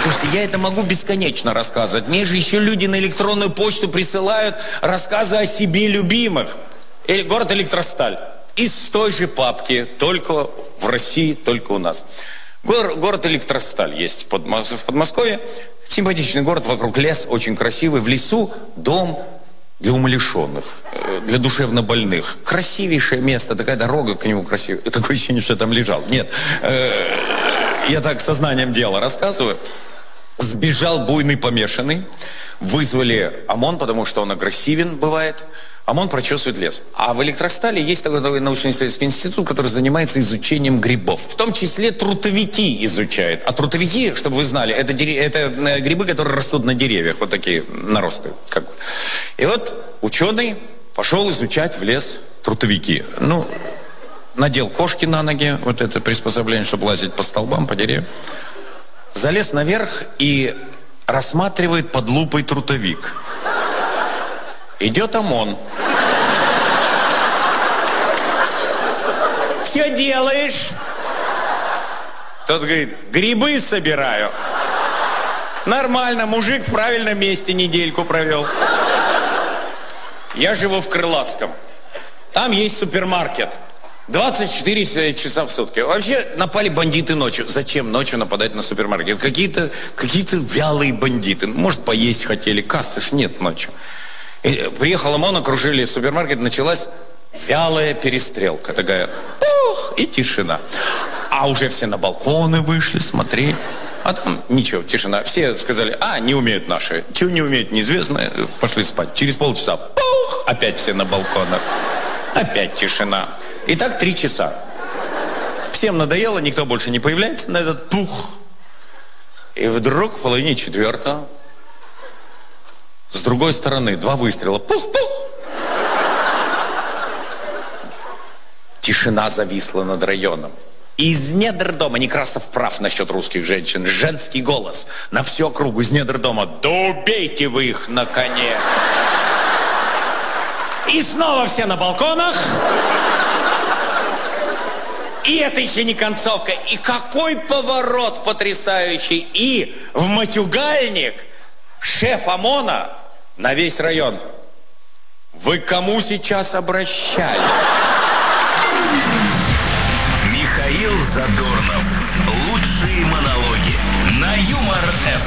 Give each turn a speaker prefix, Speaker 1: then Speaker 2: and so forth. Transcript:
Speaker 1: Слушайте, я это могу бесконечно рассказывать. Мне же еще люди на электронную почту присылают рассказы о себе любимых. Город Электросталь. Из той же папки, только в России, только у нас. Город Электросталь есть в Подмосковье. Симпатичный город, вокруг лес, очень красивый. В лесу дом для умалишенных, для душевнобольных. Красивейшее место, такая дорога к нему красивая. Такое ощущение, что я там лежал. Нет, я так сознанием дела рассказываю. Сбежал буйный помешанный. Вызвали ОМОН, потому что он агрессивен бывает. ОМОН прочесывает лес. А в Электростале есть такой научно-исследовательский институт, который занимается изучением грибов. В том числе трутовики изучает. А трутовики, чтобы вы знали, это грибы, которые растут на деревьях. Вот такие наросты. Как бы. И вот ученый пошел изучать в лес трутовики. Ну, надел кошки на ноги, вот это приспособление, чтобы лазить по столбам, по деревьям. Залез наверх и рассматривает под лупой трутовик. Идет ОМОН. Что делаешь? Тот говорит, грибы собираю. Нормально, мужик в правильном месте недельку провел. Я живу в Крылатском. Там есть супермаркет. 24 часа в сутки. Вообще напали бандиты ночью. Зачем ночью нападать на супермаркет? Какие-то вялые бандиты. Может, поесть хотели. Кассы ж нет ночью. И приехал ОМОН, окружили супермаркет. Началась вялая перестрелка. Такая, пух, и тишина. А уже все на балконы вышли смотреть. А там ничего, тишина. Все сказали, не умеют наши. Чего не умеют, неизвестно. Пошли спать. Через полчаса, пух, опять все на балконах. Опять тишина. И так 3 часа. Всем надоело, никто больше не появляется на этот пух. И вдруг в половине 4-го с другой стороны 2 выстрела. Пух-пух. Тишина зависла над районом. Из недр дома, Некрасов прав насчет русских женщин, женский голос на всю округу из недр дома. Да убейте вы их на коне. И снова все на балконах. И это еще не концовка. И какой поворот потрясающий. И в матюгальник шеф ОМОНа на весь район. Вы к кому сейчас обращались?
Speaker 2: Михаил Задорнов. Лучшие монологи на Юмор ФМ.